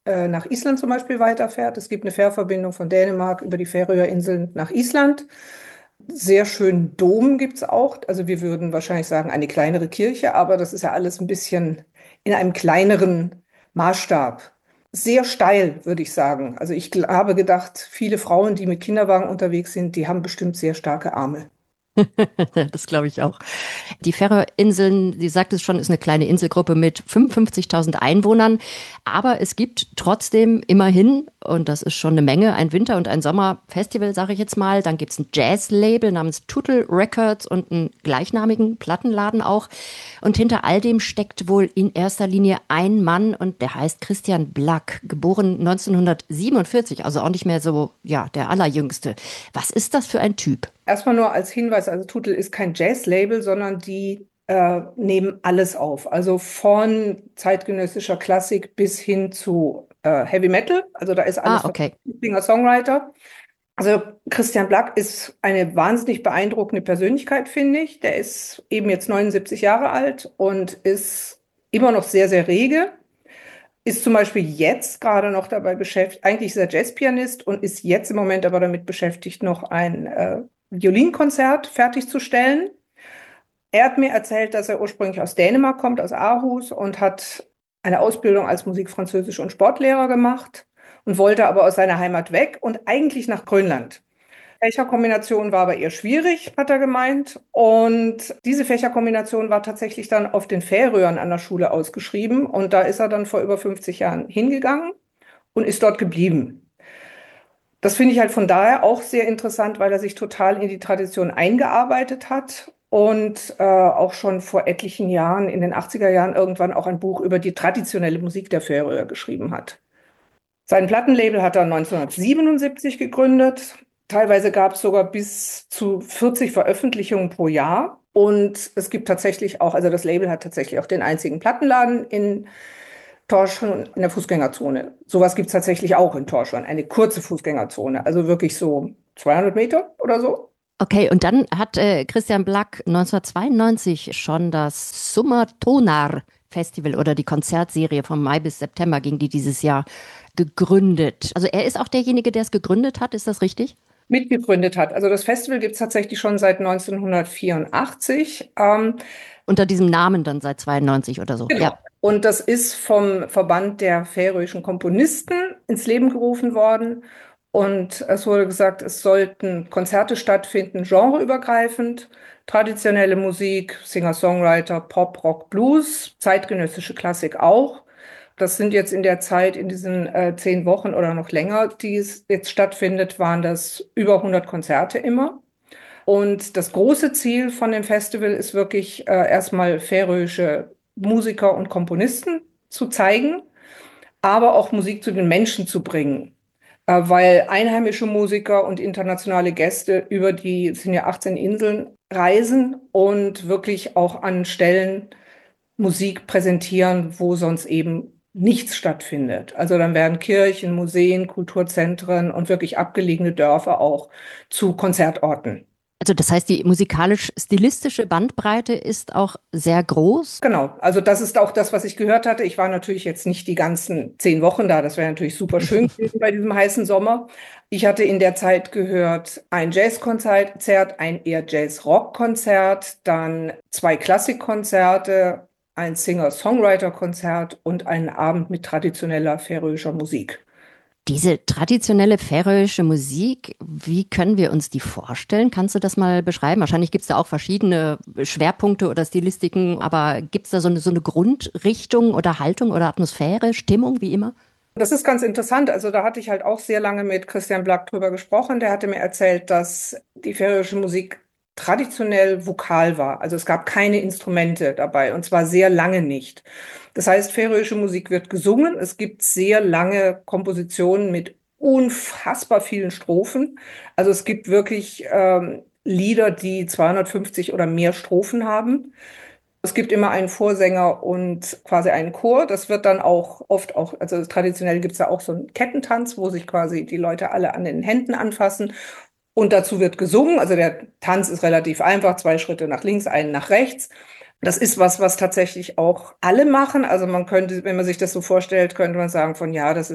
nach Island zum Beispiel weiterfährt. Es gibt eine Fährverbindung von Dänemark über die Färöerinseln nach Island. Sehr schönen Dom gibt es auch. Also wir würden wahrscheinlich sagen, eine kleinere Kirche, aber das ist ja alles ein bisschen in einem kleineren Maßstab. Sehr steil, würde ich sagen. Also ich habe gedacht, viele Frauen, die mit Kinderwagen unterwegs sind, die haben bestimmt sehr starke Arme. Das glaube ich auch. Die Färöerinseln, sie sagt es schon, ist eine kleine Inselgruppe mit 55.000 Einwohnern. Aber es gibt trotzdem immerhin, und das ist schon eine Menge, ein Winter- und ein Sommerfestival, sage ich jetzt mal. Dann gibt es ein Jazz-Label namens Tuttle Records und einen gleichnamigen Plattenladen auch. Und hinter all dem steckt wohl in erster Linie ein Mann und der heißt Christian Black, geboren 1947, also auch nicht mehr so, ja, der Allerjüngste. Was ist das für ein Typ? Erstmal nur als Hinweis, also Tuttle ist kein Jazz-Label, sondern die nehmen alles auf. Also von zeitgenössischer Klassik bis hin zu Heavy Metal. Also da ist Ah, alles okay. vertreten, Singer-Songwriter. Also Christian Black ist eine wahnsinnig beeindruckende Persönlichkeit, finde ich. Der ist eben jetzt 79 Jahre alt und ist immer noch sehr, sehr rege. Ist zum Beispiel jetzt gerade noch dabei beschäftigt, eigentlich ist er Jazzpianist und ist jetzt im Moment aber damit beschäftigt, noch ein Violinkonzert fertigzustellen. Er hat mir erzählt, dass er ursprünglich aus Dänemark kommt, aus Aarhus und hat eine Ausbildung als Musik-, Französisch- und Sportlehrer gemacht und wollte aber aus seiner Heimat weg und eigentlich nach Grönland. Fächerkombination war aber eher schwierig, hat er gemeint. Und diese Fächerkombination war tatsächlich dann auf den Färöern an der Schule ausgeschrieben. Und da ist er dann vor über 50 Jahren hingegangen und ist dort geblieben. Das finde ich halt von daher auch sehr interessant, weil er sich total in die Tradition eingearbeitet hat und auch schon vor etlichen Jahren, in den 80er Jahren, irgendwann auch ein Buch über die traditionelle Musik der Färöer geschrieben hat. Sein Plattenlabel hat er 1977 gegründet. Teilweise gab es sogar bis zu 40 Veröffentlichungen pro Jahr. Und es gibt tatsächlich auch, also das Label hat tatsächlich auch den einzigen Plattenladen in Tórshavn in der Fußgängerzone. Sowas gibt es tatsächlich auch in Tórshavn, eine kurze Fußgängerzone, also wirklich so 200 Meter oder so. Okay, und dann hat Christian Black 1992 schon das Summer Festival oder die Konzertserie von Mai bis September ging die dieses Jahr gegründet. Also er ist auch derjenige, der es gegründet hat, ist das richtig? Mitgegründet hat. Also das Festival gibt es tatsächlich schon seit 1984. Unter diesem Namen dann seit 92 oder so. Ja. Genau. Und das ist vom Verband der färöischen Komponisten ins Leben gerufen worden. Und es wurde gesagt, es sollten Konzerte stattfinden, genreübergreifend, traditionelle Musik, Singer-Songwriter, Pop, Rock, Blues, zeitgenössische Klassik auch. Das sind jetzt in der Zeit, in diesen 10 Wochen oder noch länger, die es jetzt stattfindet, waren das über 100 Konzerte immer. Und das große Ziel von dem Festival ist wirklich erstmal färöische Musiker und Komponisten zu zeigen, aber auch Musik zu den Menschen zu bringen. Weil einheimische Musiker und internationale Gäste über die, es sind ja 18 Inseln, reisen und wirklich auch an Stellen Musik präsentieren, wo sonst eben nichts stattfindet. Also dann werden Kirchen, Museen, Kulturzentren und wirklich abgelegene Dörfer auch zu Konzertorten. Also das heißt, die musikalisch-stilistische Bandbreite ist auch sehr groß. Genau, also das ist auch das, was ich gehört hatte. Ich war natürlich jetzt nicht die ganzen 10 Wochen da. Das wäre natürlich super schön gewesen bei diesem heißen Sommer. Ich hatte in der Zeit gehört ein Jazzkonzert, ein eher Jazz-Rock-Konzert, dann zwei Klassikkonzerte, ein Singer-Songwriter-Konzert und einen Abend mit traditioneller färöischer Musik. Diese traditionelle färöische Musik, wie können wir uns die vorstellen? Kannst du das mal beschreiben? Wahrscheinlich gibt es da auch verschiedene Schwerpunkte oder Stilistiken, aber gibt es da so eine Grundrichtung oder Haltung oder Atmosphäre, Stimmung, wie immer? Das ist ganz interessant. Also da hatte ich halt auch sehr lange mit Christian Black drüber gesprochen. Der hatte mir erzählt, dass die färöische Musik traditionell vokal war. Also es gab keine Instrumente dabei und zwar sehr lange nicht. Das heißt, färöische Musik wird gesungen. Es gibt sehr lange Kompositionen mit unfassbar vielen Strophen. Also es gibt wirklich Lieder, die 250 oder mehr Strophen haben. Es gibt immer einen Vorsänger und quasi einen Chor. Das wird dann auch oft auch, also traditionell gibt es da auch so einen Kettentanz, wo sich quasi die Leute alle an den Händen anfassen. Und dazu wird gesungen. Also der Tanz ist relativ einfach, 2 Schritte nach links, einen nach rechts. Das ist was, was tatsächlich auch alle machen. Also man könnte, wenn man sich das so vorstellt, könnte man sagen von ja, das